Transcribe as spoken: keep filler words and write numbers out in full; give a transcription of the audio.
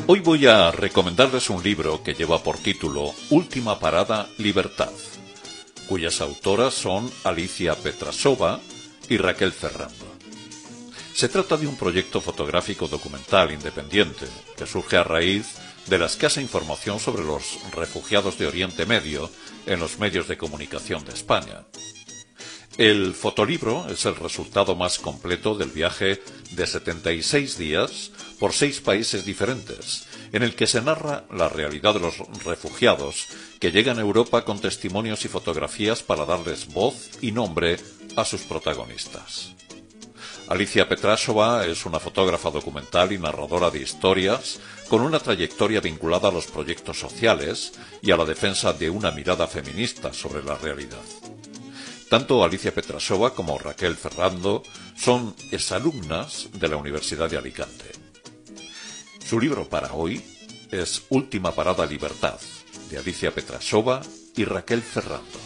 Hoy voy a recomendarles un libro que lleva por título Última parada, Libertad, cuyas autoras son Alicia Petrasova y Raquel Ferrando. Se trata de un proyecto fotográfico documental independiente que surge a raíz de la escasa información sobre los refugiados de Oriente Medio en los medios de comunicación de España. El fotolibro es el resultado más completo del viaje de setenta y seis días por seis países diferentes, en el que se narra la realidad de los refugiados que llegan a Europa con testimonios y fotografías para darles voz y nombre a sus protagonistas. Alicia Petrasova es una fotógrafa documental y narradora de historias con una trayectoria vinculada a los proyectos sociales y a la defensa de una mirada feminista sobre la realidad. Tanto Alicia Petrasova como Raquel Ferrando son exalumnas de la Universidad de Alicante. Su libro para hoy es Última parada, Libertad, de Alicia Petrasova y Raquel Ferrando.